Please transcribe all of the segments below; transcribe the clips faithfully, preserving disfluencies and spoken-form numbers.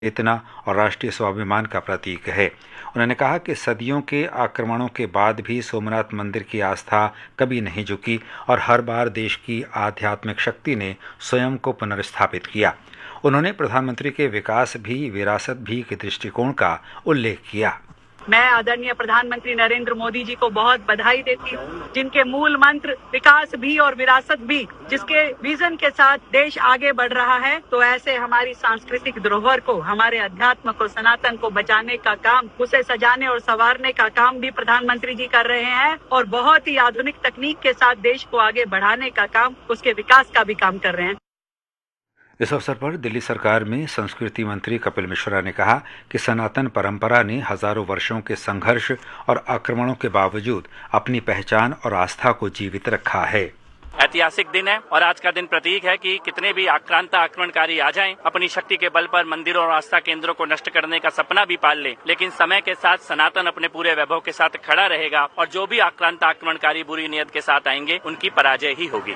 चेतना और राष्ट्रीय स्वाभिमान का प्रतीक है। उन्होंने कहा कि सदियों के आक्रमणों के बाद भी सोमनाथ मंदिर की आस्था कभी नहीं झुकी और हर बार देश की आध्यात्मिक शक्ति ने स्वयं को पुनर्स्थापित किया। उन्होंने प्रधानमंत्री के विकास भी विरासत भी के दृष्टिकोण का उल्लेख किया। मैं आदरणीय प्रधानमंत्री नरेंद्र मोदी जी को बहुत बधाई देती हूँ, जिनके मूल मंत्र विकास भी और विरासत भी, जिसके विजन के साथ देश आगे बढ़ रहा है। तो ऐसे हमारी सांस्कृतिक धरोहर को, हमारे अध्यात्म को, सनातन को बचाने का काम, उसे सजाने और संवारने का काम भी प्रधानमंत्री जी कर रहे हैं और बहुत ही आधुनिक तकनीक के साथ देश को आगे बढ़ाने का काम, उसके विकास का भी काम कर रहे हैं। इस अवसर पर दिल्ली सरकार में संस्कृति मंत्री कपिल मिश्रा ने कहा कि सनातन परंपरा ने हजारों वर्षों के संघर्ष और आक्रमणों के बावजूद अपनी पहचान और आस्था को जीवित रखा है। ऐतिहासिक दिन है और आज का दिन प्रतीक है कि कितने भी आक्रांता आक्रमणकारी आ जाएं, अपनी शक्ति के बल पर मंदिरों और आस्था केंद्रों को नष्ट करने का सपना भी पाल ले, लेकिन समय के साथ सनातन अपने पूरे वैभव के साथ खड़ा रहेगा और जो भी आक्रांता आक्रमणकारी बुरी नीयत के साथ आएंगे, उनकी पराजय ही होगी।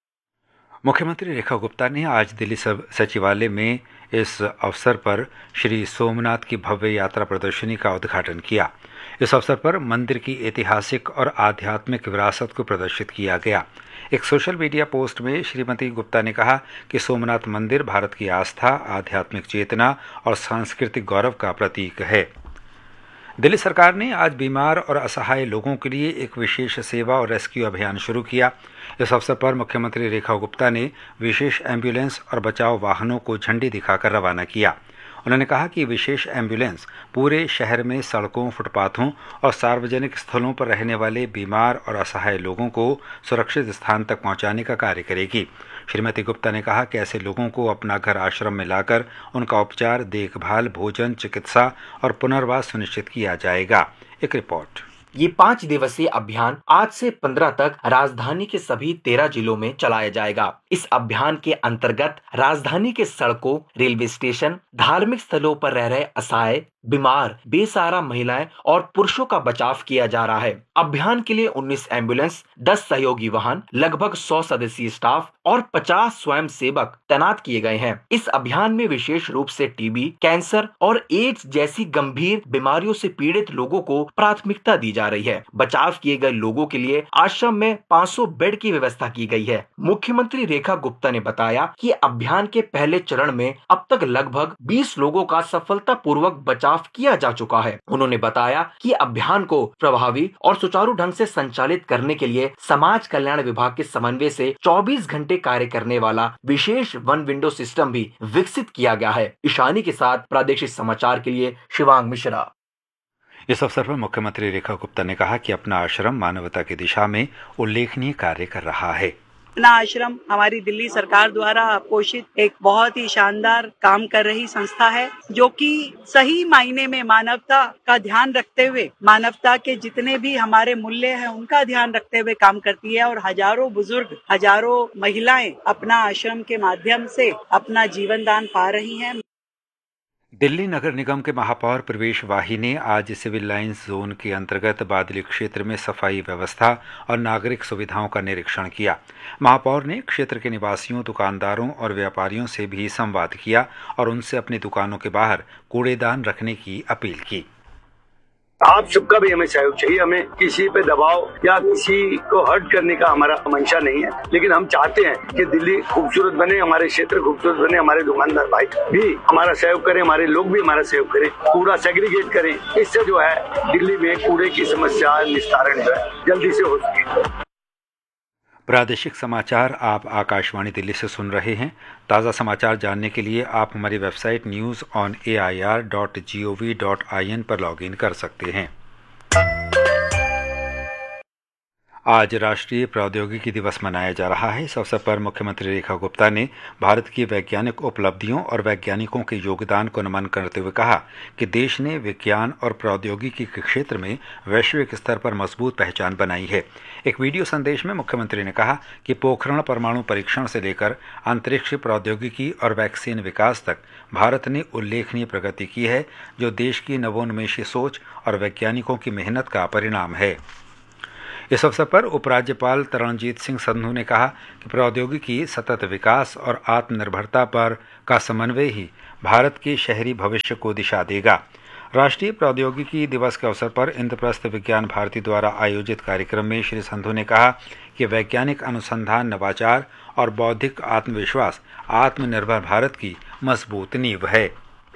मुख्यमंत्री रेखा गुप्ता ने आज दिल्ली सचिवालय में इस अवसर पर श्री सोमनाथ की भव्य यात्रा प्रदर्शनी का उद्घाटन किया। इस अवसर पर मंदिर की ऐतिहासिक और आध्यात्मिक विरासत को प्रदर्शित किया गया। एक सोशल मीडिया पोस्ट में श्रीमती गुप्ता ने कहा कि सोमनाथ मंदिर भारत की आस्था, आध्यात्मिक चेतना और सांस्कृतिक गौरव का प्रतीक है। दिल्ली सरकार ने आज बीमार और असहाय लोगों के लिए एक विशेष सेवा और रेस्क्यू अभियान शुरू किया। इस अवसर पर मुख्यमंत्री रेखा गुप्ता ने विशेष एम्बुलेंस और बचाव वाहनों को झंडी दिखाकर रवाना किया। उन्होंने कहा कि विशेष एम्बुलेंस पूरे शहर में सड़कों, फुटपाथों और सार्वजनिक स्थलों पर रहने वाले बीमार और असहाय लोगों को सुरक्षित स्थान तक पहुंचाने का कार्य करेगी। श्रीमती गुप्ता ने कहा कि ऐसे लोगों को अपना घर आश्रम में लाकर उनका उपचार, देखभाल, भोजन, चिकित्सा और पुनर्वास सुनिश्चित किया जाएगा। एक रिपोर्ट। ये पाँच दिवसीय अभियान आज से पंद्रह तक राजधानी के सभी तेरह जिलों में चलाया जाएगा। इस अभियान के अंतर्गत राजधानी के सड़कों, रेलवे स्टेशन, धार्मिक स्थलों पर रह रहे असहाय, बीमार, बेसहारा महिलाएं और पुरुषों का बचाव किया जा रहा है। अभियान के लिए उन्नीस एम्बुलेंस, दस सहयोगी वाहन, लगभग सौ सदस्यीय स्टाफ और पचास स्वयं सेवक तैनात किए गए हैं। इस अभियान में विशेष रूप से टीबी, कैंसर और एड्स जैसी गंभीर बीमारियों से पीड़ित लोगों को प्राथमिकता दी जा रही है। बचाव किए गए लोगों के लिए आश्रम में पाँच सौ बेड की व्यवस्था की गई है। मुख्यमंत्री रेखा गुप्ता ने बताया कि अभियान के पहले चरण में अब तक लगभग बीस लोगों का सफलतापूर्वक बचाव किया जा चुका है। उन्होंने बताया कि अभियान को प्रभावी और सुचारू ढंग से संचालित करने के लिए समाज कल्याण विभाग के समन्वय से चौबीस घंटे कार्य करने वाला विशेष वन विंडो सिस्टम भी विकसित किया गया है। ईशानी के साथ प्रादेशिक समाचार के लिए शिवांग मिश्रा। इस अवसर पर मुख्यमंत्री रेखा गुप्ता ने कहा कि अपना आश्रम मानवता की दिशा में उल्लेखनीय कार्य कर रहा है। अपना आश्रम हमारी दिल्ली सरकार द्वारा पोषित एक बहुत ही शानदार काम कर रही संस्था है, जो कि सही मायने में मानवता का ध्यान रखते हुए, मानवता के जितने भी हमारे मूल्य हैं उनका ध्यान रखते हुए काम करती है और हजारों बुजुर्ग, हजारों महिलाएं अपना आश्रम के माध्यम से अपना जीवन दान पा रही हैं। दिल्ली नगर निगम के महापौर प्रवेश वाही ने आज सिविल लाइंस जोन के अंतर्गत बादली क्षेत्र में सफाई व्यवस्था और नागरिक सुविधाओं का निरीक्षण किया। महापौर ने क्षेत्र के निवासियों, दुकानदारों और व्यापारियों से भी संवाद किया और उनसे अपनी दुकानों के बाहर कूड़ेदान रखने की अपील की। आप सबका भी हमें सहयोग चाहिए। हमें किसी पे दबाव या किसी को हर्ट करने का हमारा मंशा नहीं है, लेकिन हम चाहते हैं कि दिल्ली खूबसूरत बने, हमारे क्षेत्र खूबसूरत बने, हमारे दुकानदार भाई भी हमारा सहयोग करें, हमारे लोग भी हमारा सहयोग करें, कूड़ा सेग्रीगेट करें। इससे जो है दिल्ली में कूड़े की समस्या निस्तारण जो है जल्दी से हो सके। प्रादेशिक समाचार आप आकाशवाणी दिल्ली से सुन रहे हैं। ताज़ा समाचार जानने के लिए आप हमारी website news on A I R dot G O V dot I N पर लॉगिन कर सकते हैं। आज राष्ट्रीय प्रौद्योगिकी दिवस मनाया जा रहा है। इस अवसर पर मुख्यमंत्री रेखा गुप्ता ने भारत की वैज्ञानिक उपलब्धियों और वैज्ञानिकों के योगदान को नमन करते हुए कहा कि देश ने विज्ञान और प्रौद्योगिकी के क्षेत्र में वैश्विक स्तर पर मजबूत पहचान बनाई है। एक वीडियो संदेश में मुख्यमंत्री ने कहा कि पोखरण परमाणु परीक्षण से लेकर अंतरिक्ष प्रौद्योगिकी और वैक्सीन विकास तक भारत ने उल्लेखनीय प्रगति की है, जो देश की नवोन्मेषी सोच और वैज्ञानिकों की मेहनत का परिणाम है। इस अवसर पर उपराज्यपाल तरणजीत सिंह संधू ने कहा कि प्रौद्योगिकी, सतत विकास और आत्मनिर्भरता पर का समन्वय ही भारत के शहरी भविष्य को दिशा देगा। राष्ट्रीय प्रौद्योगिकी दिवस के अवसर पर इंद्रप्रस्थ विज्ञान भारती द्वारा आयोजित कार्यक्रम में श्री संधू ने कहा कि वैज्ञानिक अनुसंधान, नवाचार और बौद्धिक आत्मविश्वास आत्मनिर्भर भारत की मजबूत नींव है।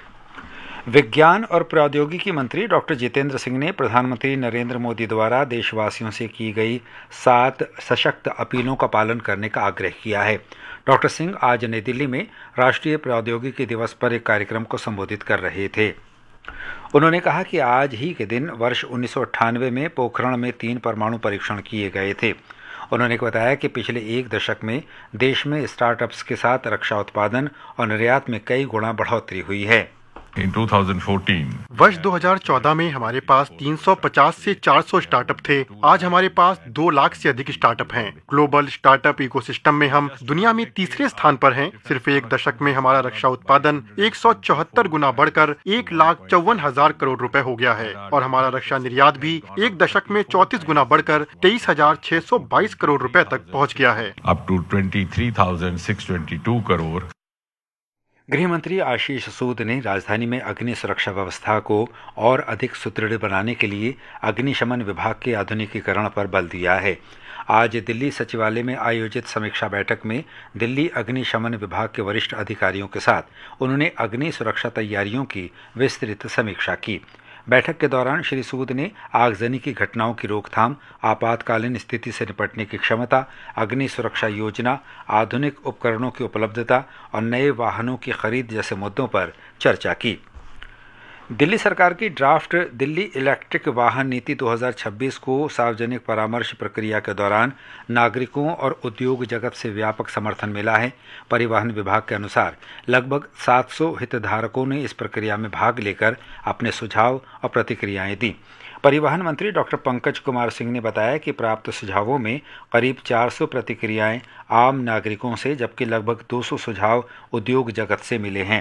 विज्ञान और प्रौद्योगिकी मंत्री डॉक्टर जितेंद्र सिंह ने प्रधानमंत्री नरेंद्र मोदी द्वारा देशवासियों से की गई सात सशक्त अपीलों का पालन करने का आग्रह किया है। डॉक्टर सिंह आज नई दिल्ली में राष्ट्रीय प्रौद्योगिकी दिवस पर एक कार्यक्रम को संबोधित कर रहे थे। उन्होंने कहा कि आज ही के दिन वर्ष उन्नीस सौ अट्ठानवे में पोखरण में तीन परमाणु परीक्षण किए गए थे। उन्होंने बताया कि पिछले एक दशक में देश में स्टार्टअप्स के साथ रक्षा उत्पादन और निर्यात में कई गुना बढ़ोतरी हुई है। In दो हज़ार चौदह वर्ष दो हज़ार चौदह में हमारे पास तीन सौ पचास से चार सौ स्टार्टअप थे। आज हमारे पास दो लाख से अधिक स्टार्टअप हैं। ग्लोबल स्टार्टअप इकोसिस्टम में हम दुनिया में तीसरे स्थान पर हैं। सिर्फ एक दशक में हमारा रक्षा उत्पादन एक सौ चौहत्तर गुना बढ़कर एक लाख चौवन हजार करोड़ रुपए हो गया है और हमारा रक्षा निर्यात भी एक दशक में चौंतीस गुना बढ़कर तेईस हजार छह सौ बाईस करोड़ रुपए तक पहुँच गया है। अप टू तेईस हज़ार छह सौ बाईस करोड़। गृह मंत्री आशीष सूद ने राजधानी में अग्नि सुरक्षा व्यवस्था को और अधिक सुदृढ़ बनाने के लिए अग्निशमन विभाग के आधुनिकीकरण पर बल दिया है। आज दिल्ली सचिवालय में आयोजित समीक्षा बैठक में दिल्ली अग्निशमन विभाग के वरिष्ठ अधिकारियों के साथ उन्होंने अग्नि सुरक्षा तैयारियों की विस्तृत समीक्षा की। बैठक के दौरान श्री सूद ने आगजनी की घटनाओं की रोकथाम, आपातकालीन स्थिति से निपटने की क्षमता, अग्नि सुरक्षा योजना, आधुनिक उपकरणों की उपलब्धता और नए वाहनों की खरीद जैसे मुद्दों पर चर्चा की। दिल्ली सरकार की ड्राफ्ट दिल्ली इलेक्ट्रिक वाहन नीति दो हज़ार छब्बीस को सार्वजनिक परामर्श प्रक्रिया के दौरान नागरिकों और उद्योग जगत से व्यापक समर्थन मिला है। परिवहन विभाग के अनुसार लगभग सात सौ हितधारकों ने इस प्रक्रिया में भाग लेकर अपने सुझाव और प्रतिक्रियाएं दी। परिवहन मंत्री डॉक्टर पंकज कुमार सिंह ने बताया कि प्राप्त सुझावों में करीब चार सौ प्रतिक्रियाएं आम नागरिकों से, जबकि लगभग दो सौ सुझाव उद्योग जगत से मिले हैं।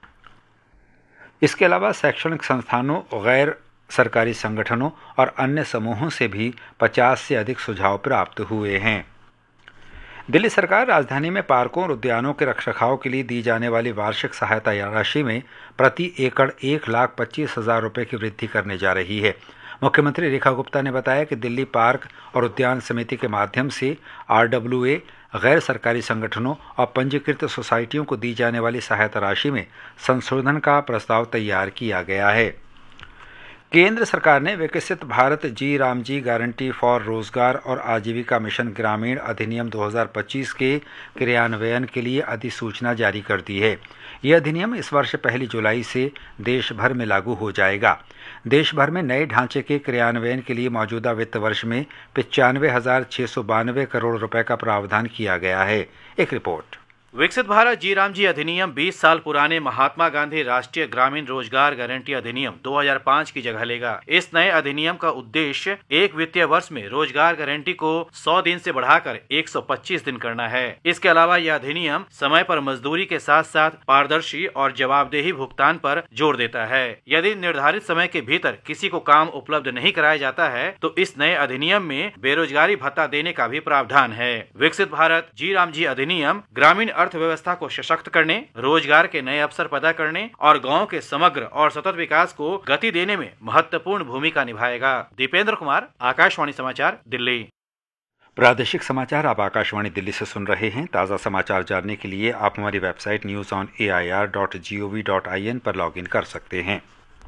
इसके अलावा शैक्षणिक संस्थानों, गैर सरकारी संगठनों और अन्य समूहों से भी पचास से अधिक सुझाव प्राप्त हुए हैं। दिल्ली सरकार राजधानी में पार्कों और उद्यानों के रखरखाव के लिए दी जाने वाली वार्षिक सहायता राशि में प्रति एकड़ एक लाख पच्चीस हजार रुपये की वृद्धि करने जा रही है। मुख्यमंत्री रेखा गुप्ता ने बताया कि दिल्ली पार्क और उद्यान समिति के माध्यम से आरडब्ल्यूए, गैर सरकारी संगठनों और पंजीकृत सोसाइटियों को दी जाने वाली सहायता राशि में संशोधन का प्रस्ताव तैयार किया गया है। केंद्र सरकार ने विकसित भारत जी रामजी गारंटी फॉर रोजगार और आजीविका मिशन ग्रामीण अधिनियम दो हज़ार पच्चीस के क्रियान्वयन के लिए अधिसूचना जारी कर दी है। यह अधिनियम इस वर्ष पहली जुलाई से देश भर में लागू हो जाएगा। देश भर में नए ढांचे के क्रियान्वयन के लिए मौजूदा वित्त वर्ष में पचानवे हजार छह सौ बानवे करोड़ रुपए का प्रावधान किया गया है। एक रिपोर्ट। विकसित भारत जी रामजी अधिनियम बीस साल पुराने महात्मा गांधी राष्ट्रीय ग्रामीण रोजगार गारंटी अधिनियम दो हज़ार पाँच की जगह लेगा। इस नए अधिनियम का उद्देश्य एक वित्तीय वर्ष में रोजगार गारंटी को सौ दिन से बढ़ाकर एक सौ पच्चीस दिन करना है। इसके अलावा यह अधिनियम समय पर मजदूरी के साथ साथ पारदर्शी और जवाबदेही भुगतान पर जोर देता है। यदि निर्धारित समय के भीतर किसी को काम उपलब्ध नहीं कराया जाता है तो इस नए अधिनियम में बेरोजगारी भत्ता देने का भी प्रावधान है। विकसित भारत जी रामजी अधिनियम ग्रामीण अर्थव्यवस्था को सशक्त करने, रोजगार के नए अवसर पैदा करने और गांव के समग्र और सतत विकास को गति देने में महत्वपूर्ण भूमिका निभाएगा। दीपेंद्र कुमार, आकाशवाणी समाचार, दिल्ली। प्रादेशिक समाचार आप आकाशवाणी दिल्ली से सुन रहे हैं। ताज़ा समाचार जानने के लिए आप हमारी website news on A I R dot G O V dot I N पर लॉग इन कर सकते हैं।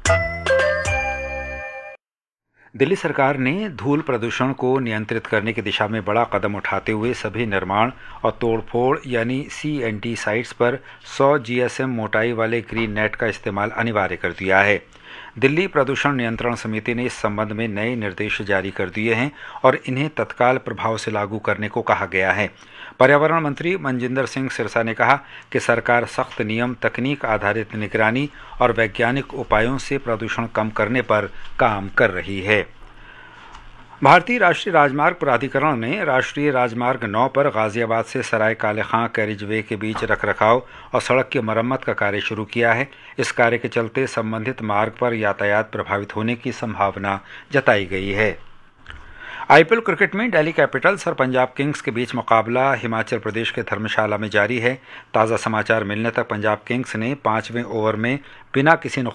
दिल्ली सरकार ने धूल प्रदूषण को नियंत्रित करने की दिशा में बड़ा कदम उठाते हुए सभी निर्माण और तोड़फोड़ यानी सी एन टी साइट्स पर सौ जी एस एम मोटाई वाले ग्रीन नेट का इस्तेमाल अनिवार्य कर दिया है। दिल्ली प्रदूषण नियंत्रण समिति ने इस संबंध में नए निर्देश जारी कर दिए हैं और इन्हें तत्काल प्रभाव से लागू करने को कहा गया है। पर्यावरण मंत्री मनजिंदर सिंह सिरसा ने कहा कि सरकार सख्त नियम, तकनीक आधारित निगरानी और वैज्ञानिक उपायों से प्रदूषण कम करने पर काम कर रही है। भारतीय राष्ट्रीय राजमार्ग प्राधिकरण ने राष्ट्रीय राजमार्ग नौ पर गाजियाबाद से सराय काले खां कैरिजवे के बीच रखरखाव और सड़क की मरम्मत का कार्य शुरू किया है। इस कार्य के चलते संबंधित मार्ग पर यातायात प्रभावित होने की संभावना जताई गई है। आईपीएल क्रिकेट में दिल्ली कैपिटल्स और पंजाब किंग्स के बीच मुकाबला हिमाचल प्रदेश के धर्मशाला में जारी है। ताज़ा समाचार मिलने तक पंजाब किंग्स ने पांचवें ओवर में बिना किसी